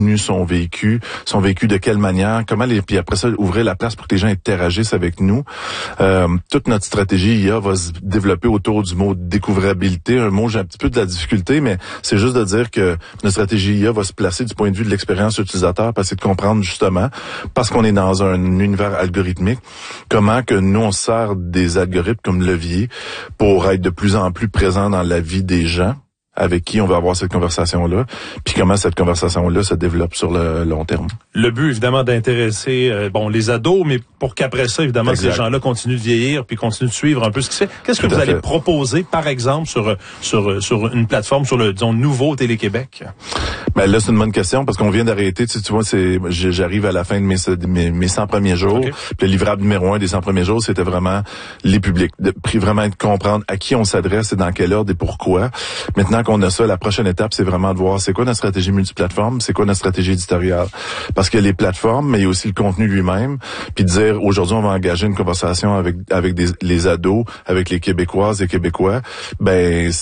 sont vécus de quelle manière, puis après ça, ouvrir la place pour que les gens interagissent avec nous. Toute notre stratégie IA va se développer autour du mot découvrabilité, un mot j'ai un petit peu de la difficulté, mais c'est juste de dire que notre stratégie IA va se placer du point de vue de l'expérience utilisateur, parce que c'est de comprendre justement, parce qu'on est dans un univers algorithmique, comment que nous on sert des algorithmes comme levier pour être de plus en plus présents dans la vie des gens avec qui on va avoir cette conversation-là, puis comment cette conversation-là se développe sur le long terme. Le but, évidemment, d'intéresser les ados, mais pour qu'après ça, évidemment, exact. Ces gens-là continuent de vieillir puis continuent de suivre un peu ce qui se fait. Qu'est-ce que vous allez proposer, par exemple, sur une plateforme, sur le, disons, nouveau Télé-Québec? Ben là, c'est une bonne question, parce qu'on vient d'arrêter, tu vois, j'arrive à la fin de mes 100 premiers jours, okay. Puis le livrable numéro 1 des 100 premiers jours, c'était vraiment les publics, vraiment de comprendre à qui on s'adresse et dans quel ordre et pourquoi. Maintenant qu'on a ça, la prochaine étape, c'est vraiment de voir c'est quoi notre stratégie multiplateforme, c'est quoi notre stratégie éditoriale. Parce que les plateformes, mais il y a aussi le contenu lui-même, puis de dire, aujourd'hui, on va engager une conversation avec les ados, avec les Québécoises et Québécois, ben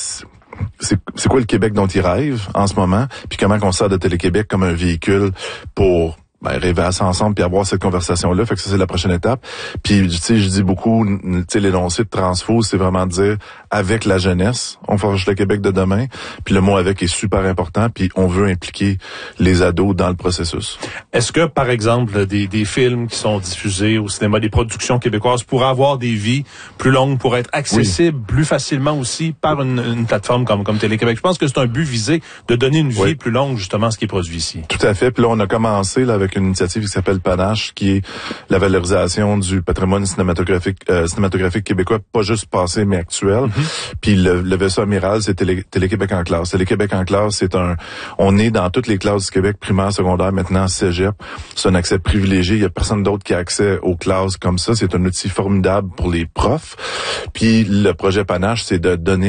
c'est quoi le Québec dont ils rêvent en ce moment, puis comment qu'on sert de Télé-Québec comme un véhicule pour rêver à ça ensemble puis avoir cette conversation-là. Fait que ça, c'est la prochaine étape. Puis, tu sais, je dis beaucoup, tu sais, l'énoncé de transfo, c'est vraiment de dire, avec la jeunesse, on forge le Québec de demain. Puis le mot avec est super important, puis on veut impliquer les ados dans le processus. Est-ce que, par exemple, des films qui sont diffusés au cinéma, des productions québécoises pourraient avoir des vies plus longues, pour être accessibles plus facilement aussi par une plateforme comme Télé-Québec? Je pense que c'est un but visé de donner une vie plus longue, justement, à ce qui est produit ici. Tout à fait. Puis là, on a commencé là avec une initiative qui s'appelle Panache, qui est la valorisation du patrimoine cinématographique québécois, pas juste passé, mais actuel. Puis le vaisseau amiral, c'est Télé-Québec en classe. Télé-Québec en classe, on est dans toutes les classes du Québec, primaire, secondaire, maintenant cégep. C'est un accès privilégié. Il y a personne d'autre qui a accès aux classes comme ça. C'est un outil formidable pour les profs. Puis le projet Panache, c'est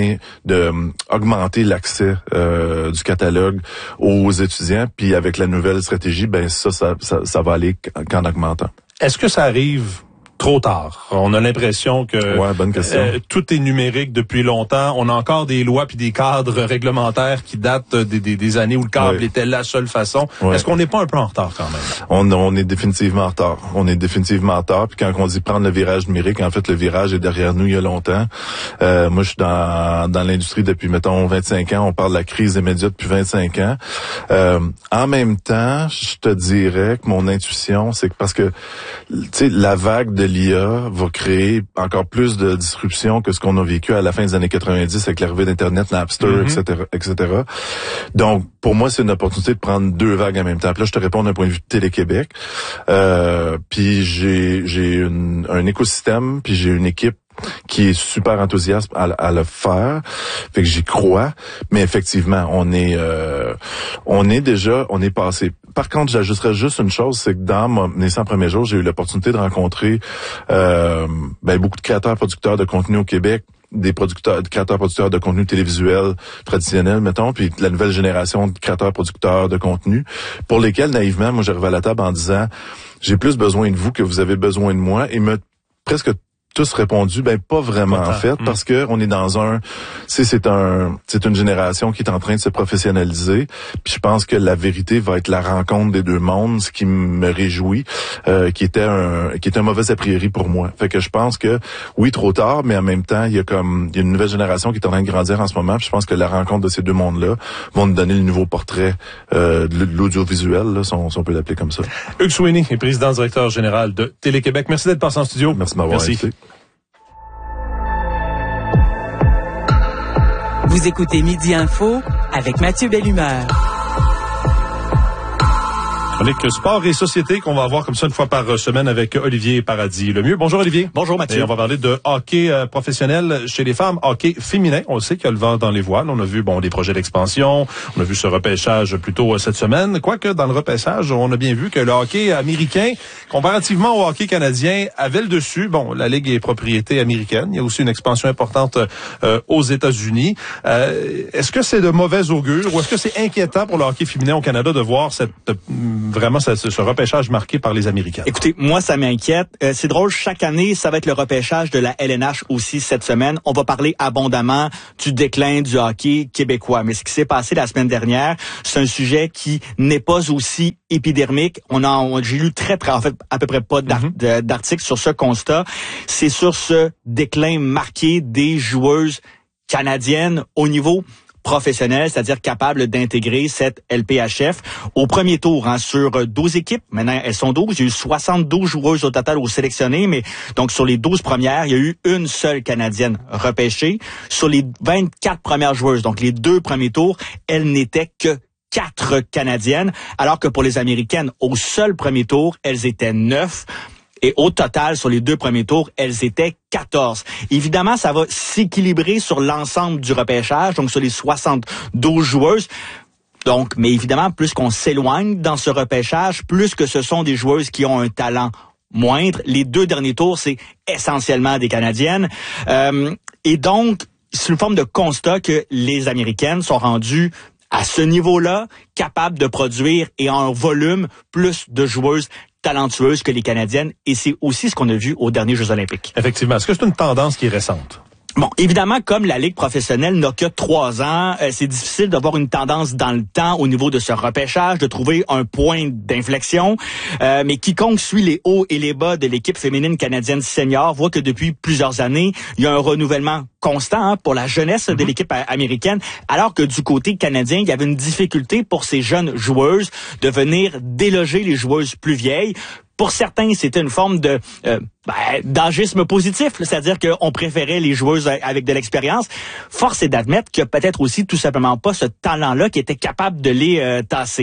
augmenter l'accès du catalogue aux étudiants. Puis avec la nouvelle stratégie, ben ça va aller qu'en augmentant. Est-ce que ça arrive trop tard? On a l'impression que bonne question. Tout est numérique depuis longtemps. On a encore des lois puis des cadres réglementaires qui datent des années où le câble était la seule façon. Est-ce qu'on n'est pas un peu en retard quand même? On est définitivement en retard. Puis quand on dit prendre le virage numérique, en fait, le virage est derrière nous il y a longtemps. Moi, je suis dans l'industrie depuis, mettons, 25 ans. On parle de la crise des médias depuis 25 ans. En même temps, je te dirais que mon intuition, c'est que parce que, tu sais, la vague de l'IA va créer encore plus de disruption que ce qu'on a vécu à la fin des années 90 avec l'arrivée d'Internet, Napster, etc. Donc, pour moi, c'est une opportunité de prendre deux vagues en même temps. Puis là, je te réponds d'un point de vue de Télé-Québec. Puis j'ai un écosystème, puis j'ai une équipe qui est super enthousiaste à le faire. Fait que j'y crois. Mais effectivement, on est passé. Par contre, j'ajusterais juste une chose, c'est que dans mes 100 premiers jours, j'ai eu l'opportunité de rencontrer beaucoup de créateurs-producteurs de contenu au Québec, des créateurs-producteurs de contenu télévisuel traditionnel, mettons, puis la nouvelle génération de créateurs-producteurs de contenu, pour lesquels, naïvement, moi, j'arrive à la table en disant, j'ai plus besoin de vous que vous avez besoin de moi, et presque tous répondu, pas vraiment en fait, parce que on est dans c'est une génération qui est en train de se professionnaliser. Puis je pense que la vérité va être la rencontre des deux mondes, ce qui me réjouit, qui était un mauvais a priori pour moi. Fait que je pense que oui, trop tard, mais en même temps, il y a une nouvelle génération qui est en train de grandir en ce moment. Puis je pense que la rencontre de ces deux mondes-là vont nous donner le nouveau portrait de l'audiovisuel, là, si on peut l'appeler comme ça. Hugues Sweeney est président directeur général de Télé-Québec. Merci d'être passé en studio. Merci de m'avoir invité. Vous écoutez Midi Info avec Mathieu Bellumeur. Chronique sport et société qu'on va avoir comme ça une fois par semaine avec Olivier Paradis Lemieux. Bonjour Olivier. Bonjour Mathieu. Et on va parler de hockey professionnel chez les femmes, hockey féminin. On le sait qu'il y a le vent dans les voiles. On a vu des projets d'expansion. On a vu ce repêchage plus tôt cette semaine. Quoique dans le repêchage, on a bien vu que le hockey américain, comparativement au hockey canadien, avait le dessus. Bon, la ligue est propriété américaine. Il y a aussi une expansion importante aux États-Unis. Est-ce que c'est de mauvais augure ou est-ce que c'est inquiétant pour le hockey féminin au Canada de voir cette vraiment ce repêchage marqué par les Américains? Écoutez, moi, ça m'inquiète. C'est drôle, chaque année, ça va être le repêchage de la LNH aussi cette semaine. On va parler abondamment du déclin du hockey québécois. Mais ce qui s'est passé la semaine dernière, c'est un sujet qui n'est pas aussi épidermique. J'ai lu en fait, à peu près pas d'articles sur ce constat. C'est sur ce déclin marqué des joueuses canadiennes au niveau professionnelle, c'est-à-dire capable d'intégrer cette LPHF. Au premier tour, sur 12 équipes, maintenant elles sont 12, il y a eu 72 joueuses au total au sélectionné, mais donc sur les 12 premières, il y a eu une seule Canadienne repêchée. Sur les 24 premières joueuses, donc les 2 premiers tours, elles n'étaient que 4 Canadiennes, alors que pour les Américaines, au seul premier tour, elles étaient 9. Et au total, sur les 2 premiers tours, elles étaient 14. Évidemment, ça va s'équilibrer sur l'ensemble du repêchage, donc sur les 72 joueuses. Donc, mais évidemment, plus qu'on s'éloigne dans ce repêchage, plus que ce sont des joueuses qui ont un talent moindre. Les 2 derniers tours, c'est essentiellement des Canadiennes. Et donc, c'est une forme de constat que les Américaines sont rendues à ce niveau-là, capables de produire et en volume plus de joueuses talentueuses que les Canadiennes, et c'est aussi ce qu'on a vu aux derniers Jeux olympiques. Effectivement. Est-ce que c'est une tendance qui est récente? Bon, évidemment, comme la Ligue professionnelle n'a que 3 ans, c'est difficile d'avoir une tendance dans le temps au niveau de ce repêchage, de trouver un point d'inflexion. Mais quiconque suit les hauts et les bas de l'équipe féminine canadienne senior voit que depuis plusieurs années, il y a un renouvellement constant pour la jeunesse de l'équipe américaine, alors que du côté canadien, il y avait une difficulté pour ces jeunes joueuses de venir déloger les joueuses plus vieilles. Pour certains, c'était une forme de d'agisme positif, c'est-à-dire qu'on préférait les joueuses avec de l'expérience. Force est d'admettre qu'il y a peut-être aussi tout simplement pas ce talent-là qui était capable de les tasser.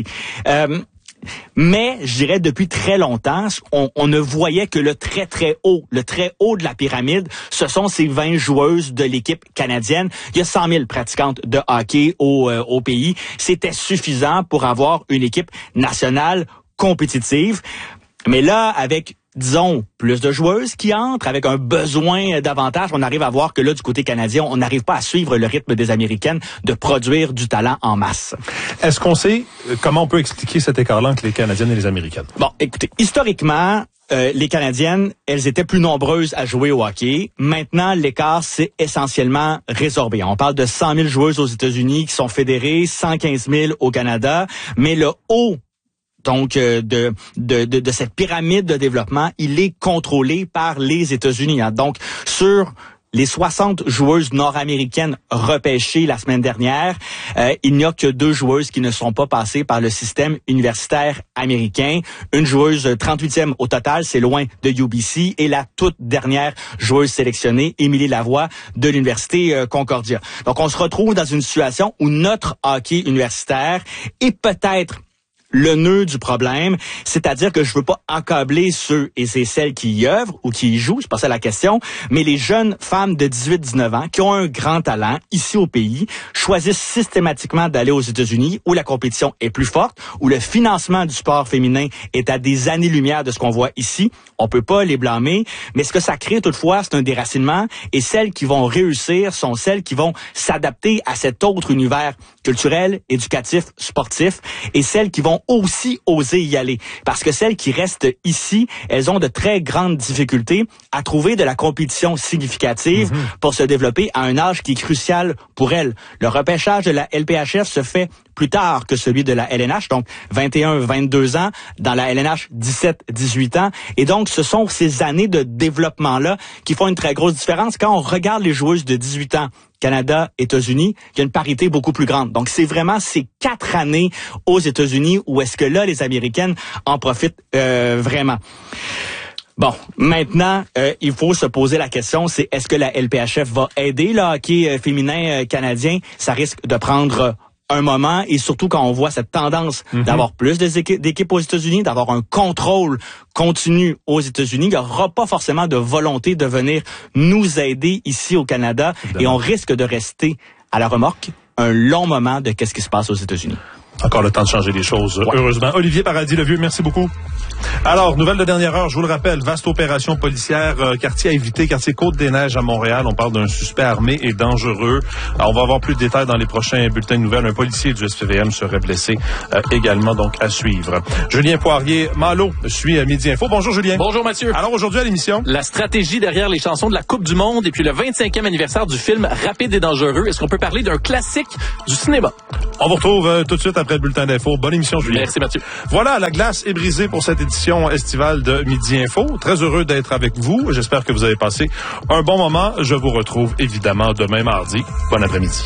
Mais, je dirais, depuis très longtemps, on ne voyait que le très haut de la pyramide, ce sont ces 20 joueuses de l'équipe canadienne. Il y a 100 000 pratiquantes de hockey au pays. C'était suffisant pour avoir une équipe nationale compétitive. Mais là, avec, disons, plus de joueuses qui entrent, avec un besoin davantage, on arrive à voir que là, du côté canadien, on n'arrive pas à suivre le rythme des Américaines de produire du talent en masse. Est-ce qu'on sait comment on peut expliquer cet écart-là entre les Canadiennes et les Américaines? Bon, écoutez, historiquement, les Canadiennes, elles étaient plus nombreuses à jouer au hockey. Maintenant, l'écart s'est essentiellement résorbé. On parle de 100 000 joueuses aux États-Unis qui sont fédérées, 115 000 au Canada, mais le haut donc de cette pyramide de développement, il est contrôlé par les États-Unis. Donc, sur les 60 joueuses nord-américaines repêchées la semaine dernière, il n'y a que 2 joueuses qui ne sont pas passées par le système universitaire américain. Une joueuse 38e au total, c'est loin de UBC, et la toute dernière joueuse sélectionnée, Émilie Lavoie, de l'Université Concordia. Donc, on se retrouve dans une situation où notre hockey universitaire est peut-être le nœud du problème, c'est-à-dire que je veux pas accabler ceux et celles qui y œuvrent ou qui y jouent, c'est pas ça la question, mais les jeunes femmes de 18-19 ans qui ont un grand talent ici au pays choisissent systématiquement d'aller aux États-Unis où la compétition est plus forte, où le financement du sport féminin est à des années-lumière de ce qu'on voit ici. On peut pas les blâmer, mais ce que ça crée toutefois, c'est un déracinement, et celles qui vont réussir sont celles qui vont s'adapter à cet autre univers culturel, éducatif, sportif, et celles qui vont aussi oser y aller. Parce que celles qui restent ici, elles ont de très grandes difficultés à trouver de la compétition significative pour se développer à un âge qui est crucial pour elles. Le repêchage de la LPHF se fait plus tard que celui de la LNH, donc 21-22 ans, dans la LNH 17-18 ans. Et donc, ce sont ces années de développement-là qui font une très grosse différence. Quand on regarde les joueuses de 18 ans, Canada, États-Unis, il y a une parité beaucoup plus grande. Donc, c'est vraiment ces 4 années aux États-Unis où est-ce que là, les Américaines en profitent vraiment. Bon, maintenant, il faut se poser la question, c'est est-ce que la LPHF va aider le hockey féminin canadien? Ça risque de prendre un moment, et surtout quand on voit cette tendance d'avoir plus d'équipes aux États-Unis, d'avoir un contrôle continu aux États-Unis, il n'y aura pas forcément de volonté de venir nous aider ici au Canada, et on risque de rester à la remorque un long moment de qu'est-ce qui se passe aux États-Unis. Encore le temps de changer les choses, heureusement. Olivier Paradis-Levieux, merci beaucoup. Alors, nouvelle de dernière heure, je vous le rappelle, vaste opération policière, quartier à éviter, quartier Côte-des-Neiges à Montréal. On parle d'un suspect armé et dangereux. Alors, on va avoir plus de détails dans les prochains bulletins de nouvelles. Un policier du SPVM serait blessé également, donc à suivre. Julien Poirier-Malo suit Midi Info. Bonjour Julien. Bonjour Mathieu. Alors aujourd'hui à l'émission, la stratégie derrière les chansons de la Coupe du Monde et puis le 25e anniversaire du film Rapide et dangereux. Est-ce qu'on peut parler d'un classique du cinéma? On vous retrouve tout de suite après le bulletin d'info. Bonne émission Julien. Merci Mathieu. Voilà, la glace est brisée pour cette édition estivale de Midi Info. Très heureux d'être avec vous. J'espère que vous avez passé un bon moment. Je vous retrouve évidemment demain mardi. Bon après-midi.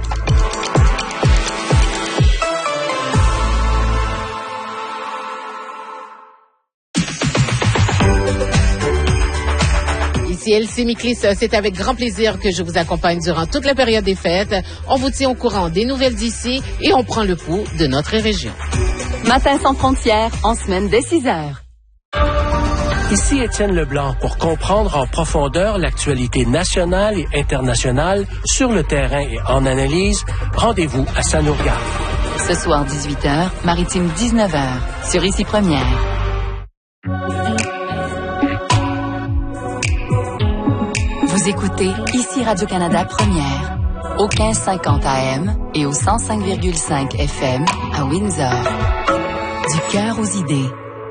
Ici Elsie Miklis, c'est avec grand plaisir que je vous accompagne durant toute la période des fêtes. On vous tient au courant des nouvelles d'ici et on prend le pouls de notre région. Matin sans frontières, en semaine dès 6 heures. Ici Étienne Leblanc pour comprendre en profondeur l'actualité nationale et internationale sur le terrain et en analyse. Rendez-vous à Sanourgard. Ce soir 18h, Maritime 19h, sur Ici Première. Vous écoutez Ici Radio-Canada Première, au 1550 AM et au 105,5 FM à Windsor. Du cœur aux idées.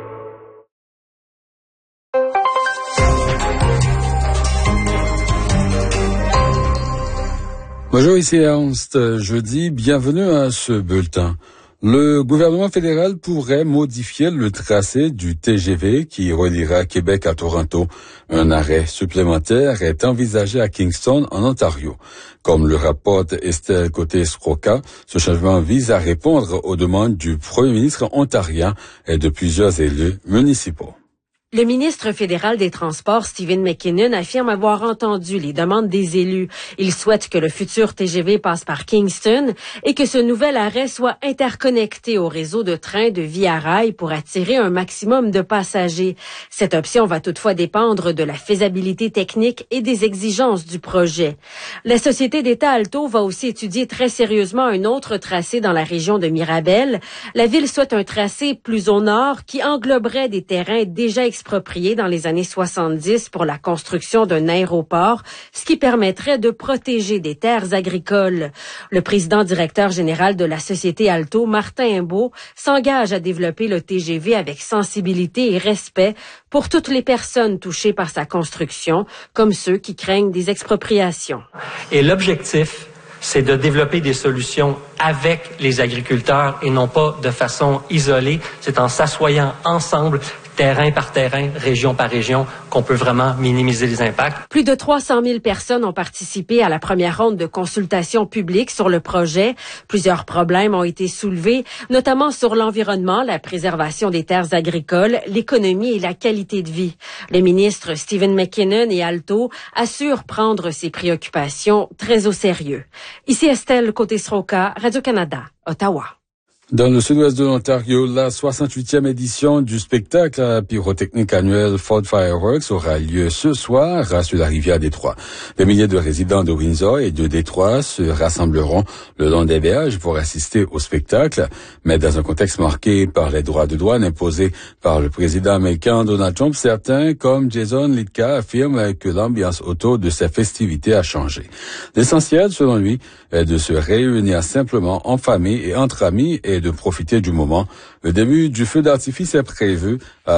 Bonjour, ici Ernst. Jeudi, bienvenue à ce bulletin. Le gouvernement fédéral pourrait modifier le tracé du TGV qui reliera Québec à Toronto. Un arrêt supplémentaire est envisagé à Kingston, en Ontario. Comme le rapporte Estelle Côté-Sroka, ce changement vise à répondre aux demandes du premier ministre ontarien et de plusieurs élus municipaux. Le ministre fédéral des Transports, Stephen McKinnon, affirme avoir entendu les demandes des élus. Il souhaite que le futur TGV passe par Kingston et que ce nouvel arrêt soit interconnecté au réseau de trains de Via Rail pour attirer un maximum de passagers. Cette option va toutefois dépendre de la faisabilité technique et des exigences du projet. La société d'État Alto va aussi étudier très sérieusement un autre tracé dans la région de Mirabel. La ville souhaite un tracé plus au nord qui engloberait des terrains déjà expropriés dans les années 70 pour la construction d'un aéroport, ce qui permettrait de protéger des terres agricoles. Le président directeur général de la société Alto, Martin Imbeau, s'engage à développer le TGV avec sensibilité et respect pour toutes les personnes touchées par sa construction, comme ceux qui craignent des expropriations. Et l'objectif, c'est de développer des solutions avec les agriculteurs et non pas de façon isolée. C'est en s'assoyant ensemble, terrain par terrain, région par région, qu'on peut vraiment minimiser les impacts. Plus de 300 000 personnes ont participé à la première ronde de consultation publique sur le projet. Plusieurs problèmes ont été soulevés, notamment sur l'environnement, la préservation des terres agricoles, l'économie et la qualité de vie. Le ministre Stephen McKinnon et Alto assurent prendre ces préoccupations très au sérieux. Ici Estelle Côté-Sroka, Radio-Canada, Ottawa. Dans le sud-ouest de l'Ontario, la 68e édition du spectacle pyrotechnique annuel Fort Fireworks aura lieu ce soir sur la rivière Détroit. Des milliers de résidents de Windsor et de Détroit se rassembleront le long des berges pour assister au spectacle, mais dans un contexte marqué par les droits de douane imposés par le président américain Donald Trump. Certains, comme Jason Litka, affirment que l'ambiance autour de ces festivités a changé. L'essentiel, selon lui, est de se réunir simplement en famille et entre amis et de profiter du moment. Le début du feu d'artifice est prévu à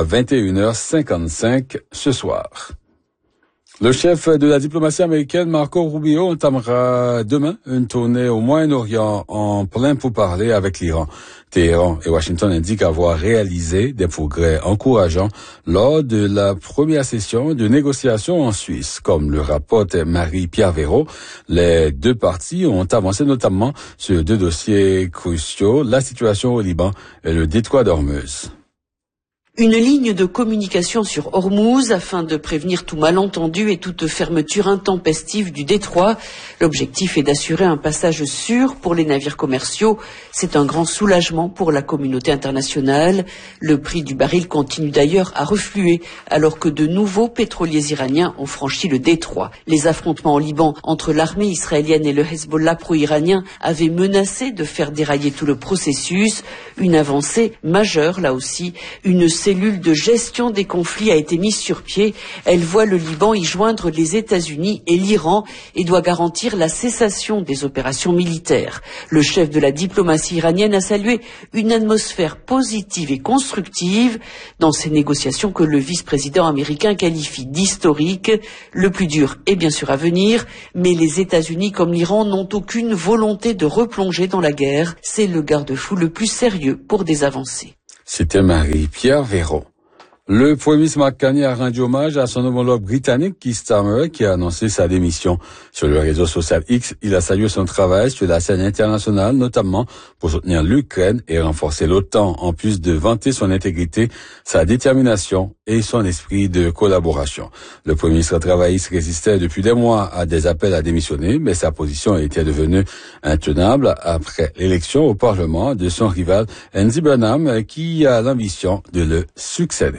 21h55 ce soir. Le chef de la diplomatie américaine, Marco Rubio, entamera demain une tournée au Moyen-Orient en plein pourparlers avec l'Iran. Téhéran et Washington indiquent avoir réalisé des progrès encourageants lors de la première session de négociation en Suisse. Comme le rapporte Marie-Pierre Véraud, les deux parties ont avancé notamment sur deux dossiers cruciaux, la situation au Liban et le détroit d'Ormuz. Une ligne de communication sur Hormuz afin de prévenir tout malentendu et toute fermeture intempestive du détroit. L'objectif est d'assurer un passage sûr pour les navires commerciaux. C'est un grand soulagement pour la communauté internationale. Le prix du baril continue d'ailleurs à refluer alors que de nouveaux pétroliers iraniens ont franchi le détroit. Les affrontements au Liban entre l'armée israélienne et le Hezbollah pro-iranien avaient menacé de faire dérailler tout le processus. Une avancée majeure là aussi. Une cellule de gestion des conflits a été mise sur pied. Elle voit le Liban y joindre les États-Unis et l'Iran et doit garantir la cessation des opérations militaires. Le chef de la diplomatie iranienne a salué une atmosphère positive et constructive dans ces négociations que le vice-président américain qualifie d'historiques. Le plus dur est bien sûr à venir, mais les États-Unis comme l'Iran n'ont aucune volonté de replonger dans la guerre. C'est le garde-fou le plus sérieux pour des avancées. C'était Marie-Pierre Véron. Le Premier ministre Mark Carney a rendu hommage à son homologue britannique Keir Starmer qui a annoncé sa démission. Sur le réseau social X, il a salué son travail sur la scène internationale, notamment pour soutenir l'Ukraine et renforcer l'OTAN, en plus de vanter son intégrité, sa détermination et son esprit de collaboration. Le Premier ministre travailliste résistait depuis des mois à des appels à démissionner, mais sa position était devenue intenable après l'élection au Parlement de son rival Andy Burnham qui a l'ambition de le succéder.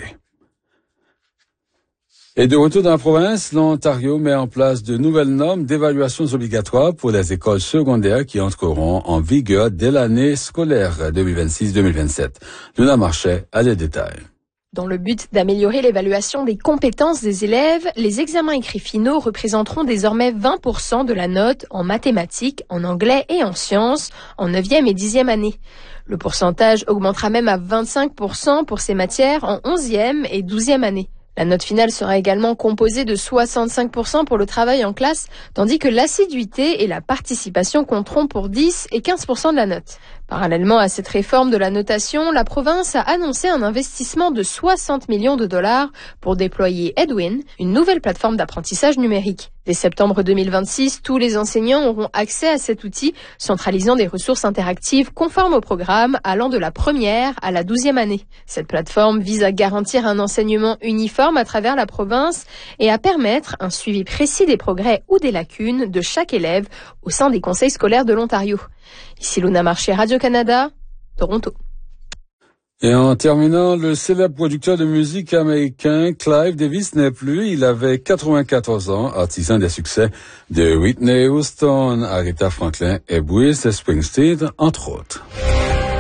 Et de retour dans la province, l'Ontario met en place de nouvelles normes d'évaluation obligatoires pour les écoles secondaires qui entreront en vigueur dès l'année scolaire 2026-2027. Luna Marchais a les détails. Dans le but d'améliorer l'évaluation des compétences des élèves, les examens écrits finaux représenteront désormais 20% de la note en mathématiques, en anglais et en sciences en 9e et 10e année. Le pourcentage augmentera même à 25% pour ces matières en 11e et 12e année. La note finale sera également composée de 65% pour le travail en classe, tandis que l'assiduité et la participation compteront pour 10 et 15% de la note. Parallèlement à cette réforme de la notation, la province a annoncé un investissement de 60 millions de dollars pour déployer Edwin, une nouvelle plateforme d'apprentissage numérique. Dès septembre 2026, tous les enseignants auront accès à cet outil, centralisant des ressources interactives conformes au programme allant de la première à la 12e année. Cette plateforme vise à garantir un enseignement uniforme à travers la province et à permettre un suivi précis des progrès ou des lacunes de chaque élève au sein des conseils scolaires de l'Ontario. Ici Luna Marchais, Radio-Canada, Toronto. Et en terminant, le célèbre producteur de musique américain Clive Davis n'est plus. Il avait 94 ans, artisan des succès de Whitney Houston, Aretha Franklin et Bruce Springsteen, entre autres.